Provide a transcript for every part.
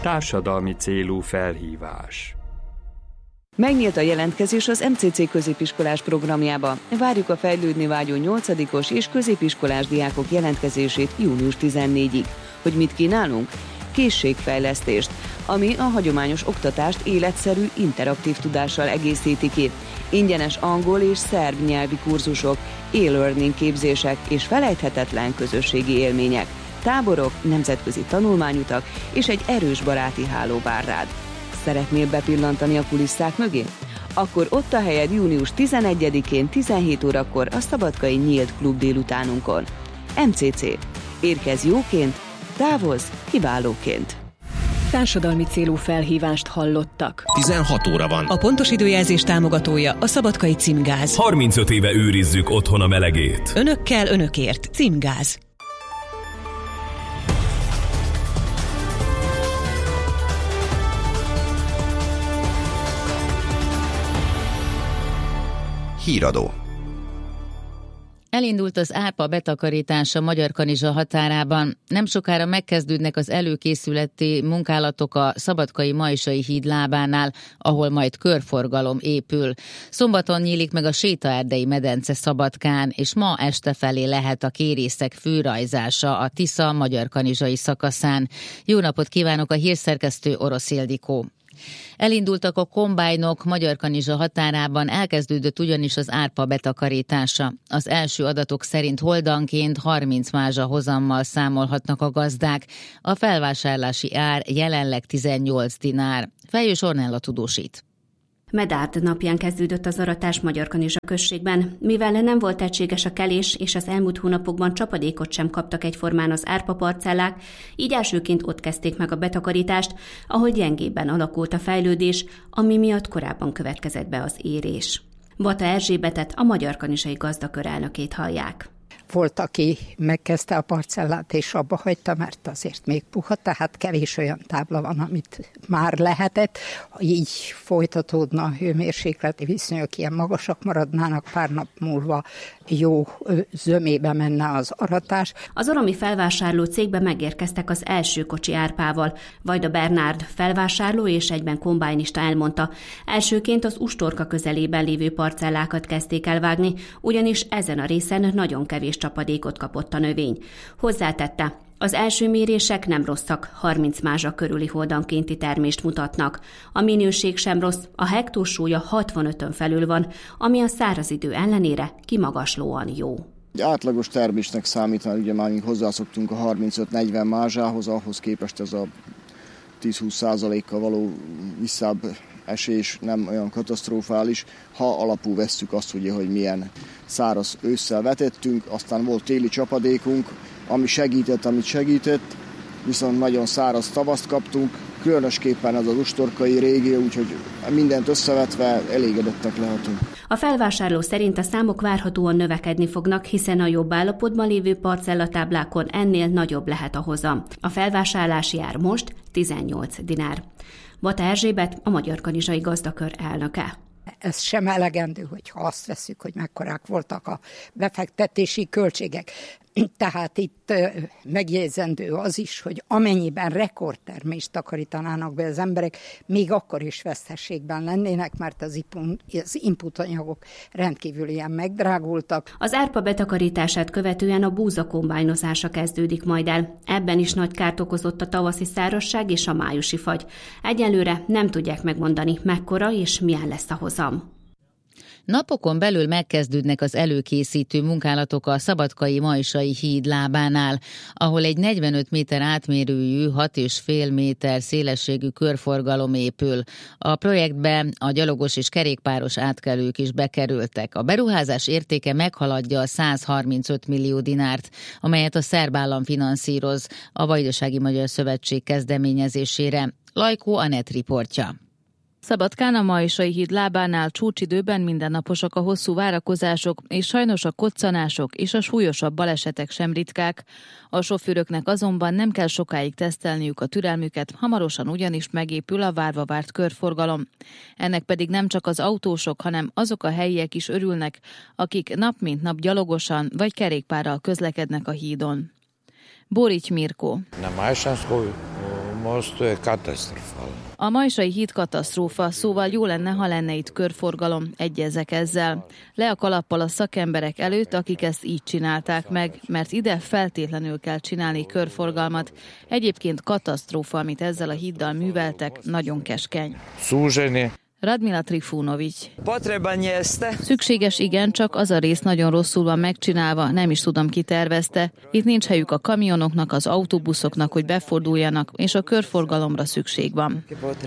Társadalmi célú felhívás. Megnyílt a jelentkezés az MCC középiskolás programjába. Várjuk a fejlődni vágyó 8-os és középiskolás diákok jelentkezését június 14-ig. Hogy mit kínálunk? Készségfejlesztést, ami a hagyományos oktatást életszerű, interaktív tudással egészíti ki. Ingyenes angol és szerb nyelvi kurzusok, e-learning képzések és felejthetetlen közösségi élmények, táborok, nemzetközi tanulmányutak és egy erős baráti háló vár rád. Szeretnél bepillantani a kulisszák mögé? Akkor ott a helyed június 11-én 17 órakor a Szabadkai Nyílt Klub délutánunkon. MCC. Érkezz jóként, távozz kiválóként. Társadalmi célú felhívást hallottak. 16 óra van. A pontos időjelzés támogatója a Szabadkai Címgáz. 35 éve őrizzük otthon a melegét. Önökkel, önökért. Címgáz. Híradó. Elindult az árpa betakarítása Magyarkanizsa határában. Nem sokára megkezdődnek az előkészületi munkálatok a Szabadkai Majsai híd lábánál, ahol majd körforgalom épül. Szombaton nyílik meg a sétaerdei medence Szabadkán, és ma este felé lehet a kérészek főrajzása a Tisza magyarkanizsai szakaszán. Jó napot kívánok, a hírszerkesztő Orosz Ildikó. Elindultak a kombájnok Magyarkanizsa határában, elkezdődött ugyanis az árpa betakarítása. Az első adatok szerint holdanként 30 mázsa hozammal számolhatnak a gazdák. A felvásárlási ár jelenleg 18 dinár. Fejős Ornella tudósít. Medárd napján kezdődött az aratás Magyarkanizsa községben. Mivel nem volt egységes a kelés, és az elmúlt hónapokban csapadékot sem kaptak egyformán az árpaparcellák, így elsőként ott kezdték meg a betakarítást, ahol gyengébben alakult a fejlődés, ami miatt korábban következett be az érés. Bata Erzsébetet, a Magyarkanizsai gazdakör elnökét hallják. Volt, aki megkezdte a parcellát, és abba hagyta, mert azért még puha, tehát kevés olyan tábla van, amit már lehetett. Így folytatódna a hőmérsékleti viszonyok, ilyen magasak maradnának, pár nap múlva jó zömébe menne az aratás. Az oromi felvásárló cégbe megérkeztek az első kocsi árpával. Vajda Bernárd felvásárló és egyben kombájnista elmondta, elsőként az Ustorka közelében lévő parcellákat kezdték elvágni, ugyanis ezen a részen nagyon kevés csapadékot kapott a növény. Hozzátette, az első mérések nem rosszak, 30 mázsa körüli holdankénti termést mutatnak. A minőség sem rossz, a hektórsúlya 65-ön felül van, ami a száraz idő ellenére kimagaslóan jó. Egy átlagos termésnek számítva, ugye már hozzászoktunk a 35-40 mázsához, ahhoz képest ez a 10-20%-kal való visszább esés nem olyan katasztrofális, ha alapul vesszük azt, ugye, hogy milyen száraz ősszel vetettünk, aztán volt téli csapadékunk, ami segített, viszont nagyon száraz tavaszt kaptunk, különösképpen az ustorkai régió, úgyhogy mindent összevetve elégedettek lehetünk. A felvásárló szerint a számok várhatóan növekedni fognak, hiszen a jobb állapotban lévő parcellatáblákon ennél nagyobb lehet a hozam. A felvásárlási ár most 18 dinár. Bata Erzsébet, a Magyarkanizsai gazdakör elnöke. Ez sem elegendő, hogyha azt veszük, hogy mekkorák voltak a befektetési költségek. Tehát itt megjegyzendő az is, hogy amennyiben rekordtermést takarítanának be az emberek, még akkor is veszteségben lennének, mert az input anyagok rendkívül ilyen megdrágultak. Az árpa betakarítását követően a búza kombájnozása kezdődik majd el. Ebben is nagy kárt okozott a tavaszi szárazság és a májusi fagy. Egyelőre nem tudják megmondani, mekkora és milyen lesz a hozam. Napokon belül megkezdődnek az előkészítő munkálatok a Szabadkai Majsai híd lábánál, ahol egy 45 méter átmérőjű, 6,5 méter szélességű körforgalom épül. A projektbe a gyalogos és kerékpáros átkelők is bekerültek. A beruházás értéke meghaladja a 135 millió dinárt, amelyet a szerb állam finanszíroz a Vajdasági Magyar Szövetség kezdeményezésére. Lajkó Anett riportja. Szabadkán a Majsai híd lábánál csúcsidőben mindennaposak a hosszú várakozások, és sajnos a koccanások és a súlyosabb balesetek sem ritkák. A sofőröknek azonban nem kell sokáig tesztelniük a türelmüket, hamarosan ugyanis megépül a várva várt körforgalom. Ennek pedig nem csak az autósok, hanem azok a helyiek is örülnek, akik nap mint nap gyalogosan vagy kerékpárral közlekednek a hídon. Borics Mirko. mostu je katastrofalno. A Majsai híd katasztrófa, szóval jó lenne, ha lenne itt körforgalom, egyezek ezzel. Le a kalappal a szakemberek előtt, akik ezt így csinálták meg, mert ide feltétlenül kell csinálni körforgalmat. Egyébként katasztrófa, amit ezzel a híddal műveltek, nagyon keskeny. Suženi. Radmila Trifunović. Szükséges, igen, csak az a rész nagyon rosszul van megcsinálva, nem is tudom, ki tervezte. Itt nincs helyük a kamionoknak, az autóbuszoknak, hogy beforduljanak, és a körforgalomra szükség van.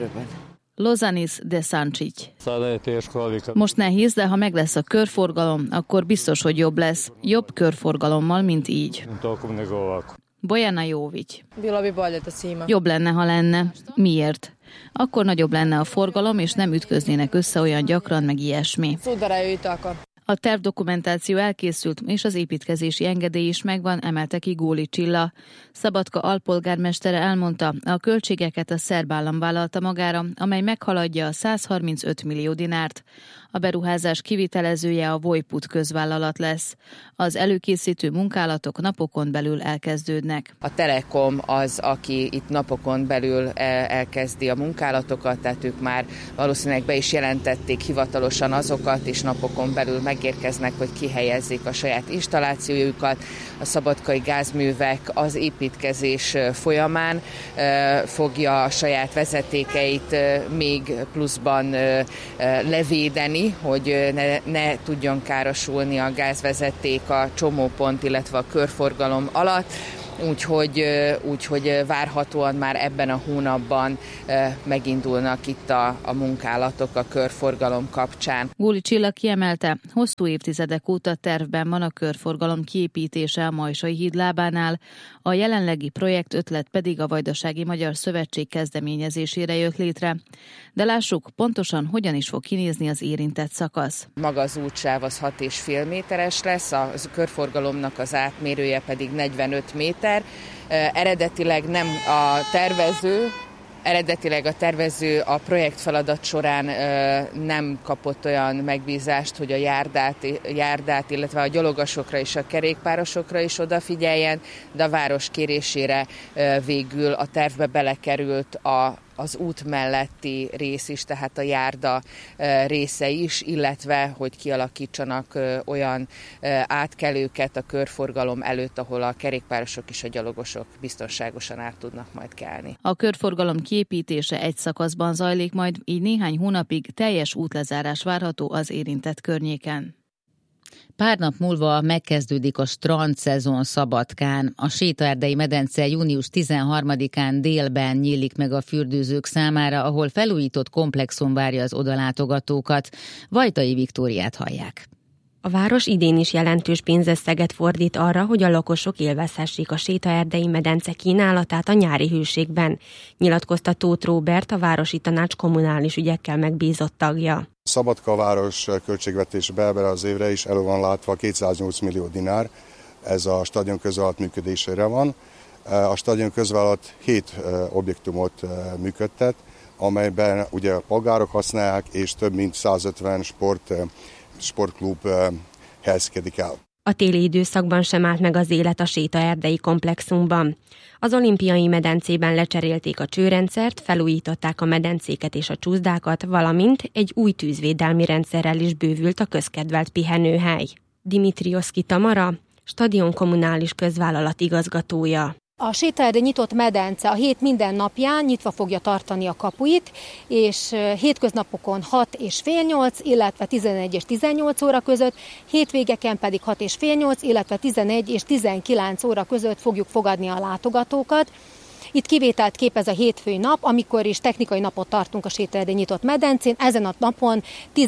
Lozanis de Sancic. Most nehéz, de ha meg lesz a körforgalom, akkor biztos, hogy jobb lesz. Jobb körforgalommal, mint így. Bojana Jović. Jobb lenne, ha lenne. Miért? Akkor nagyobb lenne a forgalom, és nem ütköznének össze olyan gyakran, meg ilyesmi. A tervdokumentáció elkészült, és az építkezési engedély is megvan, emelte ki Góli Csilla. Szabadka alpolgármestere elmondta, a költségeket a szerb állam vállalta magára, amely meghaladja a 135 millió dinárt. A beruházás kivitelezője a Vojput közvállalat lesz. Az előkészítő munkálatok napokon belül elkezdődnek. A Telekom az, aki itt napokon belül elkezdi a munkálatokat, tehát ők már valószínűleg be is jelentették hivatalosan azokat, és napokon belül megérkeznek, hogy kihelyezzék a saját installációjukat. A szabadkai gázművek az építkezés folyamán fogja a saját vezetékeit még pluszban levédeni, hogy ne tudjon károsulni a gázvezeték a csomópont, illetve a körforgalom alatt. Úgyhogy várhatóan már ebben a hónapban megindulnak itt a munkálatok a körforgalom kapcsán. Góli Csilla kiemelte, hosszú évtizedek óta tervben van a körforgalom kiépítése a Majsai híd lábánál, a jelenlegi projekt ötlet pedig a Vajdasági Magyar Szövetség kezdeményezésére jött létre. De lássuk pontosan, hogyan is fog kinézni az érintett szakasz. Maga az útsáv az 6,5 méteres lesz, a körforgalomnak az átmérője pedig 45 méter. Eredetileg a tervező a projektfeladat során nem kapott olyan megbízást, hogy a járdát, illetve a gyalogosokra és a kerékpárosokra is odafigyeljen, de a város kérésére végül a tervbe belekerült az út melletti rész is, tehát a járda része is, illetve hogy kialakítsanak olyan átkelőket a körforgalom előtt, ahol a kerékpárosok és a gyalogosok biztonságosan át tudnak majd kelni. A körforgalom kiépítése egy szakaszban zajlik, majd így néhány hónapig teljes útlezárás várható az érintett környéken. Pár nap múlva megkezdődik a strandszezon Szabadkán. A sétaerdei medence június 13-án délben nyílik meg a fürdőzők számára, ahol felújított komplexum várja az odalátogatókat. Vajtai Viktóriát hallják. A város idén is jelentős pénzösszeget fordít arra, hogy a lakosok élvezhessék a sétaerdei medence kínálatát a nyári hőségben, nyilatkozta Tóth Róbert, a Városi Tanács kommunális ügyekkel megbízott tagja. Szabadka város költségvetésbe ebben az évre is elő van látva 208 millió dinár, ez a stadion közvállalat működésére van. A stadion közvállalat 7 objektumot működtet, amelyben ugye a polgárok használják, és több mint 150 sportklub helyezkedik el. A téli időszakban sem állt meg az élet a sétaerdei komplexumban. Az olimpiai medencében lecserélték a csőrendszert, felújították a medencéket és a csúszdákat, valamint egy új tűzvédelmi rendszerrel is bővült a közkedvelt pihenőhely. Dimitrioszki Tamara, stadion kommunális közvállalat igazgatója. A sétaerdei nyitott medence a hét minden napján nyitva fogja tartani a kapuit, és hétköznapokon 6 és fél 8, illetve 11 és 18 óra között, hétvégeken pedig 6 és fél 8, illetve 11 és 19 óra között fogjuk fogadni a látogatókat. Itt kivételt képez a hétfői nap, amikor is technikai napot tartunk a sétaerdei nyitott medencén. Ezen a napon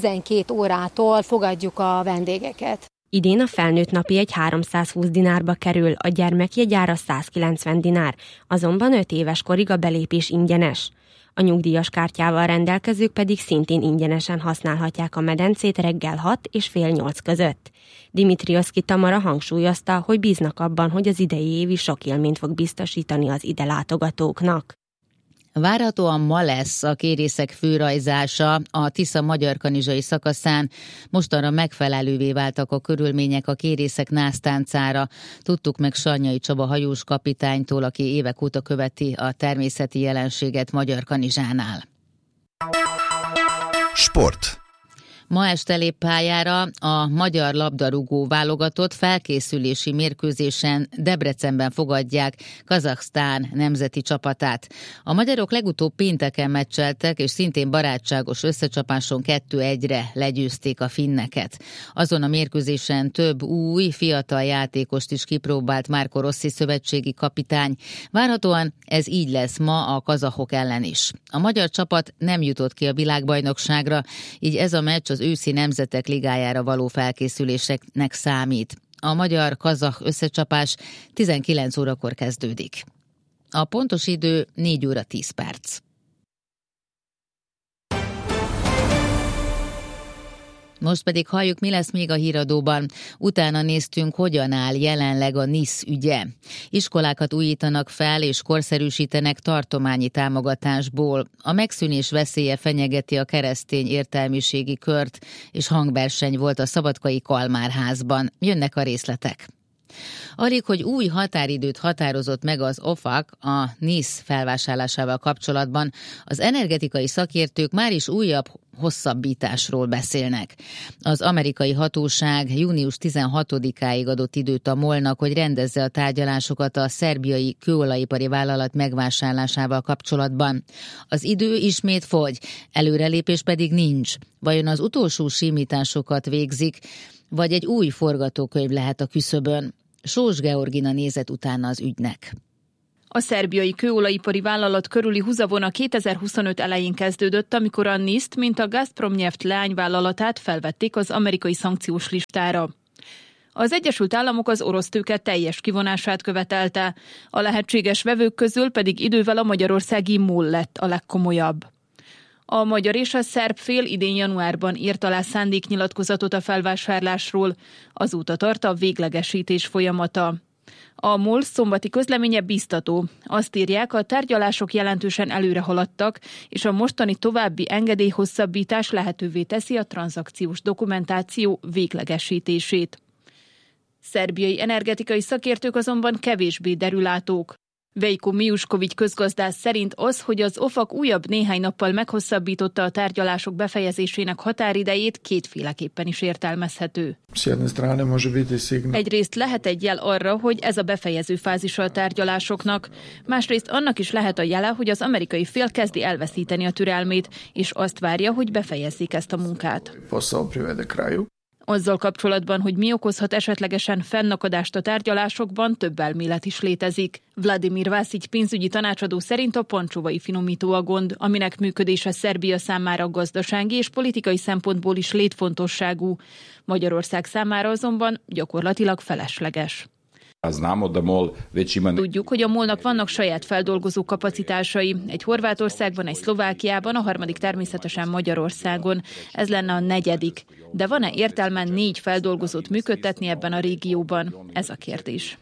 12 órától fogadjuk a vendégeket. Idén a felnőtt napjegy 320 dinárba kerül, a gyermekjegy ára 190 dinár, azonban 5 éves korig a belépés ingyenes. A nyugdíjas kártyával rendelkezők pedig szintén ingyenesen használhatják a medencét reggel 6 és fél 8 között. Dimitrioszki Tamara hangsúlyozta, hogy bíznak abban, hogy az idei év is sok élményt fog biztosítani az ide látogatóknak. Várhatóan ma lesz a kérészek főrajzása a Tisza-Magyarkanizsai szakaszán. Mostanra megfelelővé váltak a körülmények a kérészek násztáncára. Tudtuk meg Sarnyai Csaba hajós kapitánytól, aki évek óta követi a természeti jelenséget Magyarkanizsánál. Sport. Ma este lép pályára a magyar labdarúgó válogatott, felkészülési mérkőzésen Debrecenben fogadják Kazaksztán nemzeti csapatát. A magyarok legutóbb pénteken meccseltek, és szintén barátságos összecsapáson 2-1-re legyőzték a finneket. Azon a mérkőzésen több új, fiatal játékost is kipróbált Marco Rossi szövetségi kapitány. Várhatóan ez így lesz ma a kazahok ellen is. A magyar csapat nem jutott ki a világbajnokságra, így ez a meccs az őszi nemzetek ligájára való felkészüléseknek számít. A magyar-kazah összecsapás 19 órakor kezdődik. A pontos idő 4 óra 10 perc. Most pedig halljuk, mi lesz még a híradóban. Utána néztünk, hogyan áll jelenleg a NISZ ügye. Iskolákat újítanak fel és korszerűsítenek tartományi támogatásból. A megszűnés veszélye fenyegeti a keresztény értelmiségi kört, és hangverseny volt a szabadkai Kalmárházban. Jönnek a részletek. Alig, hogy új határidőt határozott meg az OFAK a NISZ felvásárlásával kapcsolatban, az energetikai szakértők már is újabb hosszabbításról beszélnek. Az amerikai hatóság június 16-áig adott időt a MOL-nak, hogy rendezze a tárgyalásokat a szerbiai kőolajipari vállalat megvásárlásával kapcsolatban. Az idő ismét fogy, előrelépés pedig nincs. Vajon az utolsó simításokat végzik, vagy egy új forgatókönyv lehet a küszöbön? Sós Georgina nézett utána az ügynek. A szerbiai kőolajipari vállalat körüli húzavona 2025 elején kezdődött, amikor a NISZ-t, mint a Gazprom Neft leányvállalatát felvették az amerikai szankciós listára. Az Egyesült Államok az orosz tőke teljes kivonását követelte, a lehetséges vevők közül pedig idővel a magyarországi MOL lett a legkomolyabb. A magyar és a szerb fél idén januárban írt alá szándéknyilatkozatot a felvásárlásról, azóta tart a véglegesítés folyamata. A MOL szombati közleménye biztató. Azt írják, a tárgyalások jelentősen előre haladtak, és a mostani további engedélyhosszabbítás lehetővé teszi a tranzakciós dokumentáció véglegesítését. Szerbiai energetikai szakértők azonban kevésbé derülátók. Veljko Miuskovics közgazdász szerint az, hogy az OFAK újabb néhány nappal meghosszabbította a tárgyalások befejezésének határidejét, kétféleképpen is értelmezhető. Egyrészt lehet egy jel arra, hogy ez a befejező fázisa a tárgyalásoknak, másrészt annak is lehet a jele, hogy az amerikai fél kezdi elveszíteni a türelmét, és azt várja, hogy befejezzék ezt a munkát. Azzal kapcsolatban, hogy mi okozhat esetlegesen fennakadást a tárgyalásokban, több elmélet is létezik. Vladimir Vasic pénzügyi tanácsadó szerint a pancsovai finomító a gond, aminek működése Szerbia számára gazdasági és politikai szempontból is létfontosságú. Magyarország számára azonban gyakorlatilag felesleges. Tudjuk, hogy a MOL-nak vannak saját feldolgozó kapacitásai. Egy Horvátországban, egy Szlovákiában, a harmadik természetesen Magyarországon. Ez lenne a negyedik. De van-e értelme 4 feldolgozót működtetni ebben a régióban? Ez a kérdés.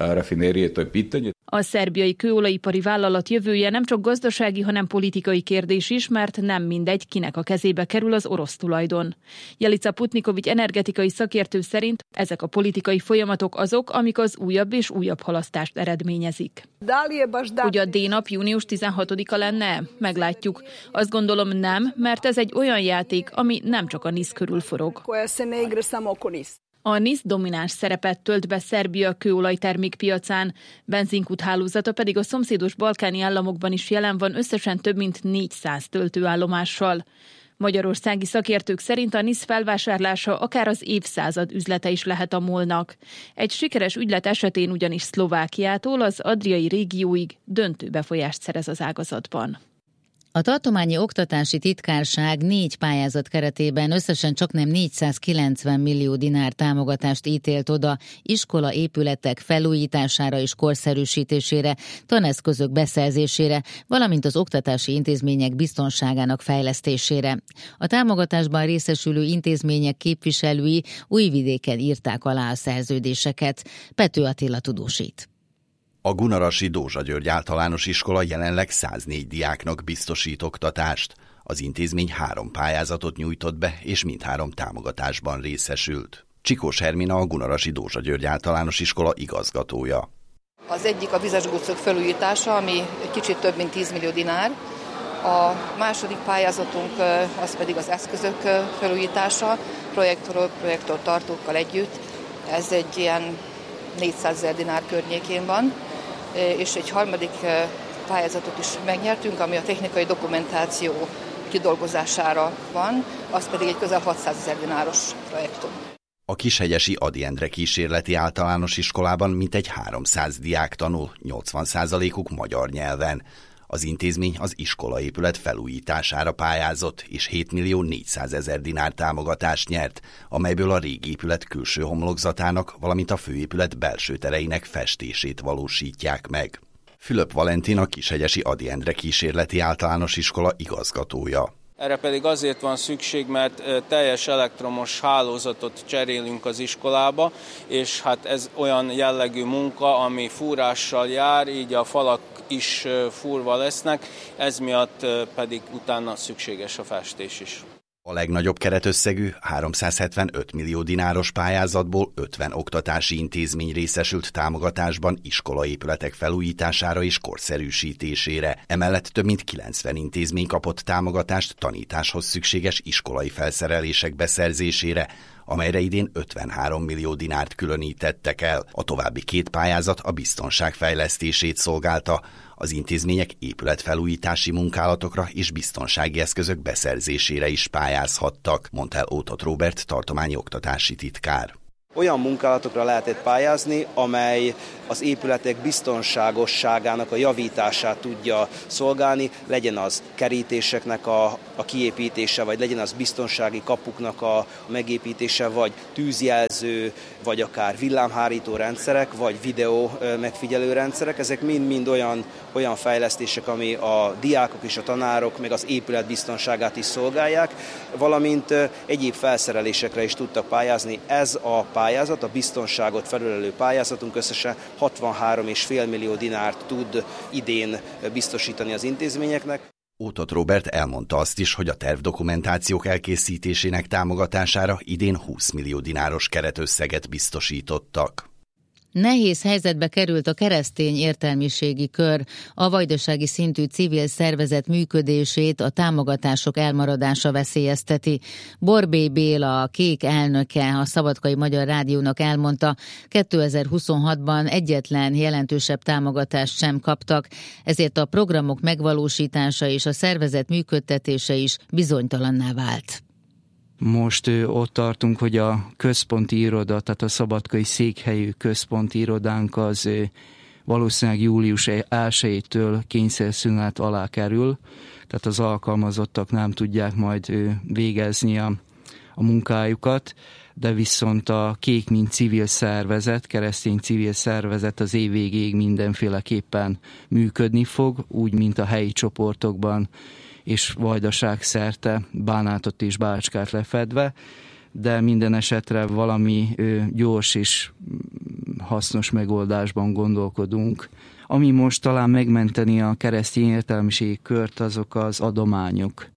A szerbiai kőolajipari vállalat jövője nem csak gazdasági, hanem politikai kérdés is, mert nem mindegy, kinek a kezébe kerül az orosz tulajdon. Jelica Putnikovics energetikai szakértő szerint ezek a politikai folyamatok azok, amik az újabb és újabb halasztást eredményezik. Hogy a D-nap június 16-a lenne? Meglátjuk. Azt gondolom nem, mert ez egy olyan játék, ami nem csak a NISZ körül forog. A NISZ domináns szerepet tölt be Szerbia kőolajtermékpiacán, benzinkút hálózata pedig a szomszédos balkáni államokban is jelen van összesen több mint 400 töltőállomással. Magyarországi szakértők szerint a NISZ felvásárlása akár az évszázad üzlete is lehet a MOL-nak. Egy sikeres ügylet esetén ugyanis Szlovákiától az adriai régióig döntő befolyást szerez az ágazatban. A tartományi oktatási titkárság 4 pályázat keretében összesen csaknem 490 millió dinár támogatást ítélt oda iskolaépületek felújítására és korszerűsítésére, taneszközök beszerzésére, valamint az oktatási intézmények biztonságának fejlesztésére. A támogatásban részesülő intézmények képviselői Újvidéken írták alá a szerződéseket. Pető Attila tudósít. A Gunarasi Dózsa György Általános Iskola jelenleg 104 diáknak biztosít oktatást. Az intézmény 3 pályázatot nyújtott be, és mindhárom támogatásban részesült. Csikós Hermina, a Gunarasi Dózsa György Általános Iskola igazgatója. Az egyik a vizesgócok felújítása, ami egy kicsit több mint 10 millió dinár. A második pályázatunk az pedig az eszközök felújítása, projektor tartókkal együtt. Ez egy ilyen 400 000 dinár környékén van. És egy harmadik pályázatot is megnyertünk, ami a technikai dokumentáció kidolgozására van, az pedig egy közel 600 000 dináros projektum. A Kishegyesi Ady Endre Kísérleti Általános Iskolában mintegy 300 diák tanul, 80%-uk magyar nyelven. Az intézmény az iskolaépület felújítására pályázott, és 7 400 000 dinár támogatást nyert, amelyből a régi épület külső homlokzatának, valamint a főépület belső tereinek festését valósítják meg. Fülöp Valentin, a Kishegyesi Ady Endre Kísérleti Általános Iskola igazgatója. Erre pedig azért van szükség, mert teljes elektromos hálózatot cserélünk az iskolába, és hát ez olyan jellegű munka, ami fúrással jár, így a falak is fúrva lesznek, ez miatt pedig utána szükséges a festés is. A legnagyobb keretösszegű 375 millió dináros pályázatból 50 oktatási intézmény részesült támogatásban iskolaépületek felújítására és korszerűsítésére. Emellett több mint 90 intézmény kapott támogatást tanításhoz szükséges iskolai felszerelések beszerzésére, amelyre idén 53 millió dinárt különítettek el. A további 2 pályázat a biztonság fejlesztését szolgálta. Az intézmények épületfelújítási munkálatokra és biztonsági eszközök beszerzésére is pályázhattak, mondta el Ótot Róbert, tartományi oktatási titkár. Olyan munkálatokra lehetett pályázni, amely az épületek biztonságosságának a javítását tudja szolgálni, legyen az kerítéseknek a kiépítése, vagy legyen az biztonsági kapuknak a megépítése, vagy tűzjelző, vagy akár villámhárító rendszerek, vagy videó megfigyelő rendszerek. Ezek mind-mind olyan fejlesztések, ami a diákok és a tanárok, meg az épület biztonságát is szolgálják, valamint egyéb felszerelésekre is tudtak pályázni. Ez a pályázat, a biztonságot felülelő pályázatunk összesen 63,5 millió dinárt tud idén biztosítani az intézményeknek. Ótot Róbert elmondta azt is, hogy a tervdokumentációk elkészítésének támogatására idén 20 millió dináros keretösszeget biztosítottak. Nehéz helyzetbe került a keresztény értelmiségi kör. A vajdasági szintű civil szervezet működését a támogatások elmaradása veszélyezteti. Borbély Béla, a Kék elnöke, a Szabadkai Magyar Rádiónak elmondta, 2026-ban egyetlen jelentősebb támogatást sem kaptak, ezért a programok megvalósítása és a szervezet működtetése is bizonytalanná vált. Most ott tartunk, hogy a központi iroda, tehát a szabadkai székhelyű központi irodánk az valószínűleg július 1-től kényszerszünet alá kerül, tehát az alkalmazottak nem tudják majd végezni a munkájukat, de viszont a Kék mint civil szervezet, keresztény civil szervezet az év végéig mindenféleképpen működni fog, úgy, mint a helyi csoportokban, és Vajdaság szerte, Bánátot és Bácskát lefedve, de minden esetre valami gyors és hasznos megoldásban gondolkodunk. Ami most talán megmenteni a keresztény értelmiségi kört, azok az adományok.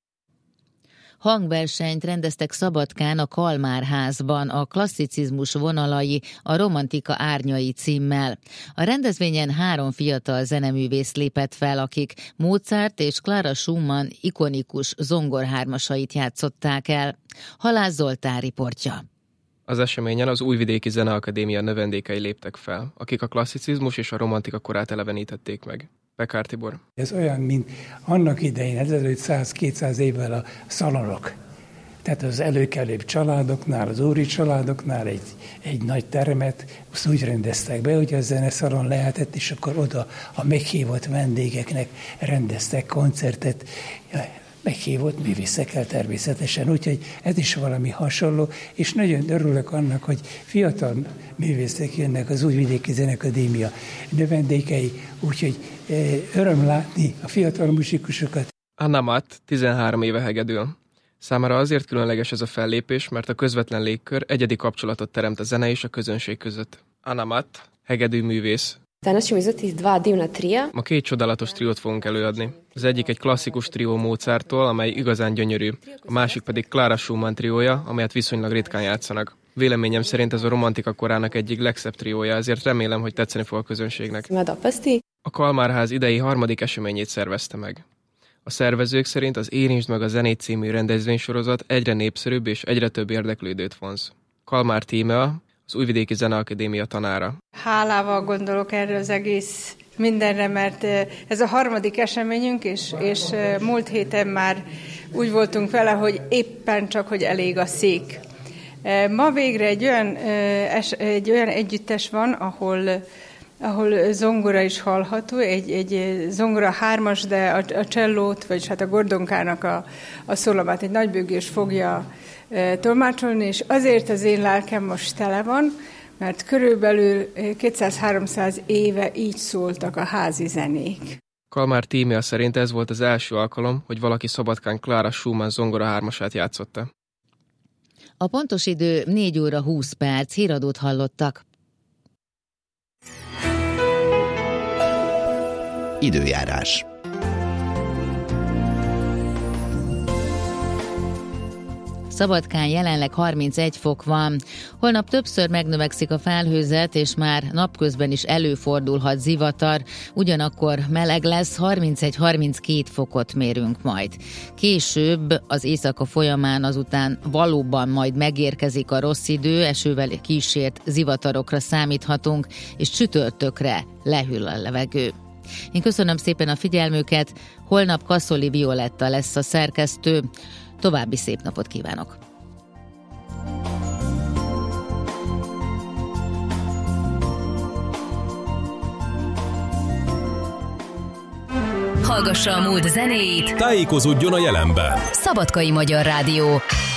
Hangversenyt rendeztek Szabadkán a Kalmár házban, a klasszicizmus vonalai, a romantika árnyai címmel. A rendezvényen 3 fiatal zeneművész lépett fel, akik Mozart és Clara Schumann ikonikus zongorhármasait játszották el. Halász Zoltán riportja. Az eseményen az Újvidéki Zeneakadémia növendékei léptek fel, akik a klasszicizmus és a romantika korát elevenítették meg. Bekár Tibor. Ez olyan, mint annak idején, 1500-200 évvel a szalonok. Tehát az előkelőbb családoknál, az úri családoknál egy nagy termet azt úgy rendeztek be, hogy a zeneszalon lehetett, és akkor oda a meghívott vendégeknek rendeztek koncertet, meghívott művészekkel természetesen, úgyhogy ez is valami hasonló, és nagyon örülök annak, hogy fiatal művészek jönnek az Újvidéki Zeneakadémia növendékei, úgyhogy öröm látni a fiatal muzsikusokat. Anna Matt 13 éve hegedül. Számára azért különleges ez a fellépés, mert a közvetlen légkör egyedi kapcsolatot teremt a zene és a közönség között. Anna Matt, hegedű művész, Ma 2 csodálatos triót fogunk előadni. Az egyik egy klasszikus trió Mozarttól, amely igazán gyönyörű, a másik pedig Clara Schumann triója, amelyet viszonylag ritkán játszanak. Véleményem szerint ez a romantika korának egyik legszebb triója, ezért remélem, hogy tetszeni fog a közönségnek. A Kalmárház idei 3. eseményét szervezte meg. A szervezők szerint az Érintsd meg a zenét című rendezvénysorozat egyre népszerűbb és egyre több érdeklődőt vonz. Kalmár Tímea, az Újvidéki Zeneakadémia tanára. Hálával gondolok erre az egész mindenre, mert ez a 3. eseményünk, és múlt héten már úgy voltunk vele, hogy éppen csak, hogy elég a szék. Ma végre egy olyan együttes van, ahol zongora is hallható, egy zongora 3-as, de a csellót, vagyis hát a gordonkának a szólamát egy nagybőgés fogja tolmácsolni, és azért az én lelkem most tele van, mert körülbelül 200-300 éve így szóltak a házi zenék. Kalmár Tímea szerint ez volt az első alkalom, hogy valaki Szabadkán Clara Schumann zongora 3-asát játszotta. A pontos idő 4 óra 20 perc, híradót hallottak. Időjárás. Szabadkán jelenleg 31 fok van. Holnap többször megnövekszik a felhőzet, és már napközben is előfordulhat zivatar, ugyanakkor meleg lesz, 31-32 fokot mérünk majd. Később az éjszaka folyamán azután valóban majd megérkezik a rossz idő, esővel kísért zivatarokra számíthatunk, és csütörtökre lehűl a levegő. Én köszönöm szépen a figyelmüket, holnap Kaszoli Violetta lesz a szerkesztő. További szép napot kívánok! Hallgassa a múlt zenéit, tájékozódjon a jelenben. Szabadkai Magyar Rádió.